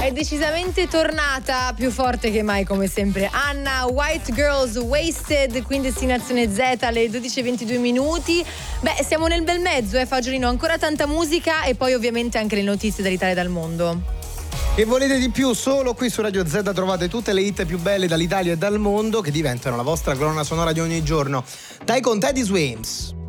È decisamente tornata più forte che mai, come sempre. Anna, White Girls Wasted, qui in destinazione Z alle 12:22 minuti. Beh, siamo nel bel mezzo, Fagiolino, ancora tanta musica e poi ovviamente anche le notizie dall'Italia e dal mondo. E volete di più? Solo qui su Radio Z trovate tutte le hit più belle dall'Italia e dal mondo che diventano la vostra colonna sonora di ogni giorno. Dai con Teddy Swims.